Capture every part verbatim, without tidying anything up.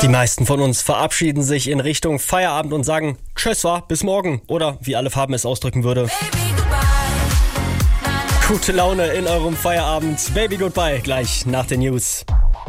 Die meisten von uns verabschieden sich in Richtung Feierabend und sagen Tschüss, bis morgen. Oder wie alle Farben es ausdrücken würde. Gute Laune in eurem Feierabend. Baby Goodbye, gleich nach den News.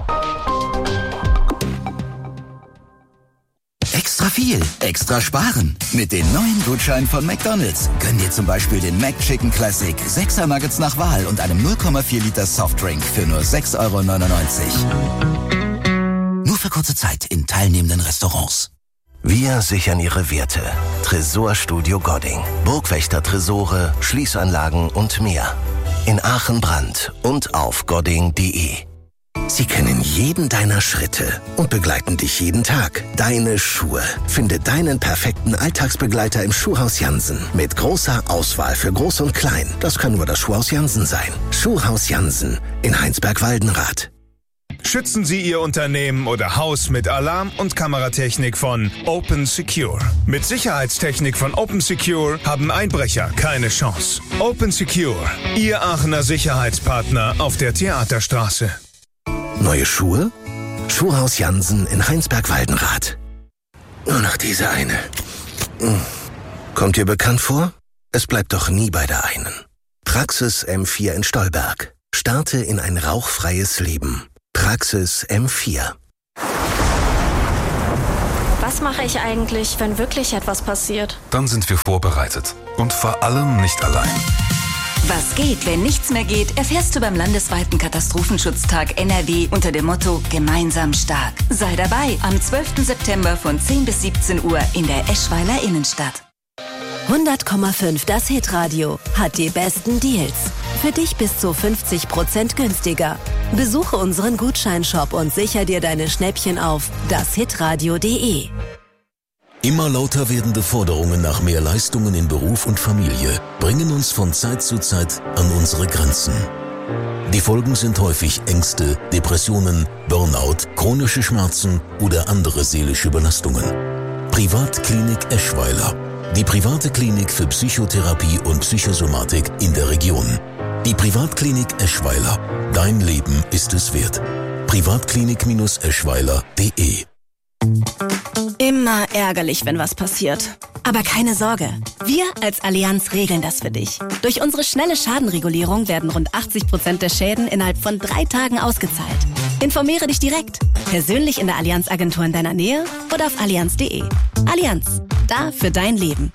Extra viel, extra sparen. Mit den neuen Gutscheinen von McDonald's. Gönn dir zum Beispiel den McChicken Classic, sechser Nuggets nach Wahl und einem null Komma vier Liter Softdrink für nur sechs Euro neunundneunzig. Nur für kurze Zeit in teilnehmenden Restaurants. Wir sichern Ihre Werte. Tresorstudio Godding. Burgwächter-Tresore, Schließanlagen und mehr. In Aachen-Brand und auf godding punkt de. Sie kennen jeden deiner Schritte und begleiten dich jeden Tag. Deine Schuhe. Finde deinen perfekten Alltagsbegleiter im Schuhhaus Jansen. Mit großer Auswahl für Groß und Klein. Das kann nur das Schuhhaus Jansen sein. Schuhhaus Jansen in Heinsberg-Waldenrath. Schützen Sie Ihr Unternehmen oder Haus mit Alarm- und Kameratechnik von Open Secure. Mit Sicherheitstechnik von Open Secure haben Einbrecher keine Chance. Open Secure, Ihr Aachener Sicherheitspartner auf der Theaterstraße. Neue Schuhe? Schuhhaus Jansen in Heinsberg-Waldenrath. Nur noch diese eine. Kommt dir bekannt vor? Es bleibt doch nie bei der einen. Praxis M vier in Stolberg. Starte in ein rauchfreies Leben. Praxis M vier. Was mache ich eigentlich, wenn wirklich etwas passiert? Dann sind wir vorbereitet. Und vor allem nicht allein. Was geht, wenn nichts mehr geht, erfährst du beim landesweiten Katastrophenschutztag N R W unter dem Motto Gemeinsam stark. Sei dabei am zwölften September von zehn bis siebzehn Uhr in der Eschweiler Innenstadt. hundert Komma fünf Das Hitradio hat die besten Deals. Für dich bis zu fünfzig Prozent günstiger. Besuche unseren Gutscheinshop und sicher dir deine Schnäppchen auf das hitradio punkt de. Immer lauter werdende Forderungen nach mehr Leistungen in Beruf und Familie bringen uns von Zeit zu Zeit an unsere Grenzen. Die Folgen sind häufig Ängste, Depressionen, Burnout, chronische Schmerzen oder andere seelische Belastungen. Privatklinik Eschweiler. Die private Klinik für Psychotherapie und Psychosomatik in der Region. Die Privatklinik Eschweiler. Dein Leben ist es wert. privatklinik eschweiler punkt de. Immer ärgerlich, wenn was passiert. Aber keine Sorge, wir als Allianz regeln das für dich. Durch unsere schnelle Schadenregulierung werden rund achtzig Prozent der Schäden innerhalb von drei Tagen ausgezahlt. Informiere dich direkt, persönlich in der Allianz-Agentur in deiner Nähe oder auf allianz punkt de. Allianz, da für dein Leben.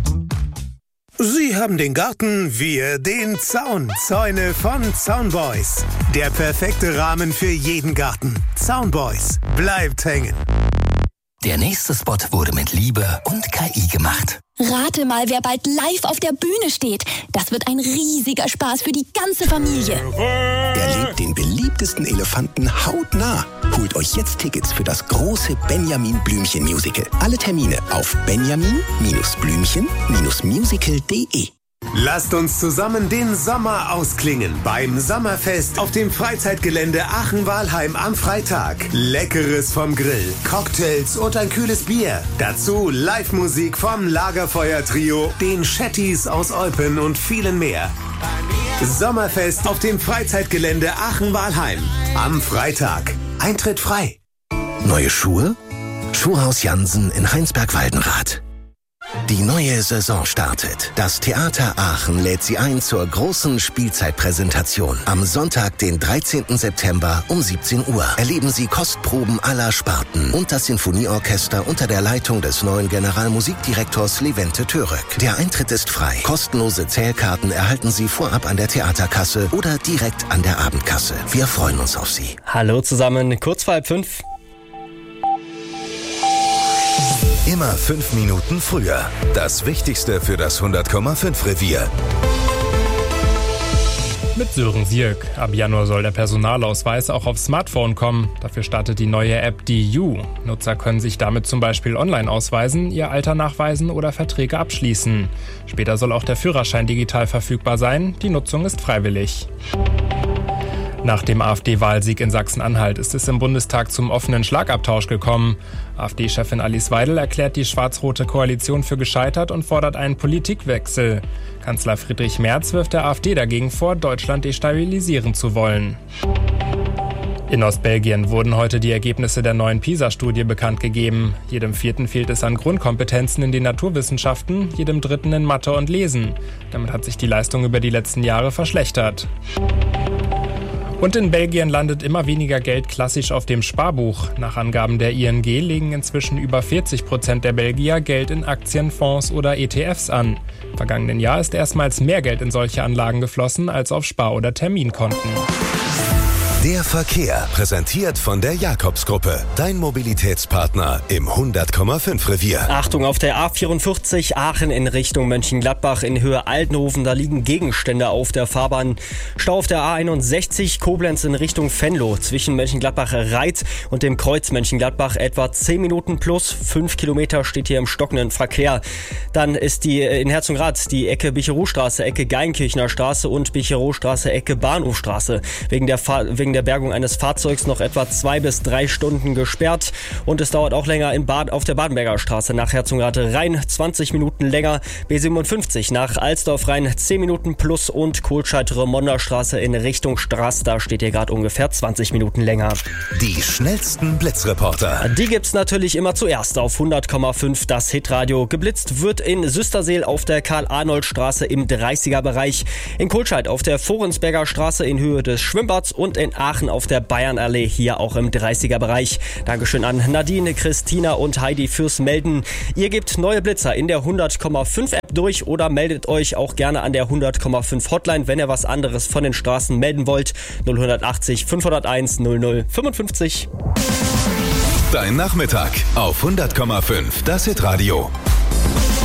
Sie haben den Garten, wir den Zaun. Zäune von Zaunboys. Der perfekte Rahmen für jeden Garten. Zaunboys, bleibt hängen. Der nächste Spot wurde mit Liebe und K I gemacht. Rate mal, wer bald live auf der Bühne steht. Das wird ein riesiger Spaß für die ganze Familie. Erlebt den beliebtesten Elefanten hautnah. Holt euch jetzt Tickets für das große Benjamin Blümchen Musical. Alle Termine auf benjamin Blümchen musical punkt de. Lasst uns zusammen den Sommer ausklingen beim Sommerfest auf dem Freizeitgelände Aachen-Walheim am Freitag. Leckeres vom Grill, Cocktails und ein kühles Bier. Dazu Live-Musik vom Lagerfeuer-Trio, den Shetties aus Eupen und vielen mehr. Sommerfest auf dem Freizeitgelände Aachen-Walheim am Freitag. Eintritt frei. Neue Schuhe? Schuhhaus Jansen in Heinsberg-Waldenrath. Die neue Saison startet. Das Theater Aachen lädt Sie ein zur großen Spielzeitpräsentation. Am Sonntag, den dreizehnten September um siebzehn Uhr. Erleben Sie Kostproben aller Sparten und das Sinfonieorchester unter der Leitung des neuen Generalmusikdirektors Levente Török. Der Eintritt ist frei. Kostenlose Zählkarten erhalten Sie vorab an der Theaterkasse oder direkt an der Abendkasse. Wir freuen uns auf Sie. Hallo zusammen, kurz vor halb fünf. Immer fünf Minuten früher. Das Wichtigste für das hundert Komma fünf Revier. Mit Sören Sierk. Ab Januar soll der Personalausweis auch aufs Smartphone kommen. Dafür startet die neue App D U. Nutzer können sich damit zum Beispiel online ausweisen, ihr Alter nachweisen oder Verträge abschließen. Später soll auch der Führerschein digital verfügbar sein. Die Nutzung ist freiwillig. Nach dem AfD-Wahlsieg in Sachsen-Anhalt ist es im Bundestag zum offenen Schlagabtausch gekommen. AfD-Chefin Alice Weidel erklärt die schwarz-rote Koalition für gescheitert und fordert einen Politikwechsel. Kanzler Friedrich Merz wirft der AfD dagegen vor, Deutschland destabilisieren zu wollen. In Ostbelgien wurden heute die Ergebnisse der neuen PISA-Studie bekannt gegeben. Jedem Vierten fehlt es an Grundkompetenzen in den Naturwissenschaften, jedem Dritten in Mathe und Lesen. Damit hat sich die Leistung über die letzten Jahre verschlechtert. Und in Belgien landet immer weniger Geld klassisch auf dem Sparbuch. Nach Angaben der I N G legen inzwischen über vierzig Prozent der Belgier Geld in Aktien, Fonds oder E T Fs an. Im vergangenen Jahr ist erstmals mehr Geld in solche Anlagen geflossen als auf Spar- oder Terminkonten. Der Verkehr, präsentiert von der Jakobs-Gruppe. Dein Mobilitätspartner im hundert Komma fünf Revier. Achtung, auf der A vierundvierzig Aachen in Richtung Mönchengladbach in Höhe Altenhofen. Da liegen Gegenstände auf der Fahrbahn. Stau auf der A einundsechzig Koblenz in Richtung Venlo. Zwischen Mönchengladbach-Reit und dem Kreuz Mönchengladbach etwa zehn Minuten plus fünf Kilometer steht hier im stockenden Verkehr. Dann ist die in Herzogenrath die Ecke Bicherostraße, Ecke Geilenkirchner Straße und Bicherostraße, Ecke Bahnhofstraße. Wegen der Fahr- wegen der Bergung eines Fahrzeugs noch etwa zwei bis drei Stunden gesperrt. Und es dauert auch länger in Bad, auf der Badenberger Straße nach Herzogenrath Rhein zwanzig Minuten länger. B siebenundfünfzig nach Alsdorf Rhein zehn Minuten plus und Kohlscheid-Remonda Straße in Richtung Straß. Da steht hier gerade ungefähr zwanzig Minuten länger. Die schnellsten Blitzreporter. Die gibt's natürlich immer zuerst auf hundert Komma fünf das Hitradio. Geblitzt wird in Süsterseel auf der Karl-Arnold-Straße im dreißiger Bereich. In Kohlscheid auf der Vorensberger Straße in Höhe des Schwimmbads und in Aachen auf der Bayernallee, hier auch im dreißiger Bereich. Dankeschön an Nadine, Christina und Heidi fürs Melden. Ihr gebt neue Blitzer in der hundert Komma fünf App durch oder meldet euch auch gerne an der hundert Komma fünf Hotline, wenn ihr was anderes von den Straßen melden wollt. null achtzig fünfhunderteins null null fünfundfünfzig. Dein Nachmittag auf hundert Komma fünf das Hitradio.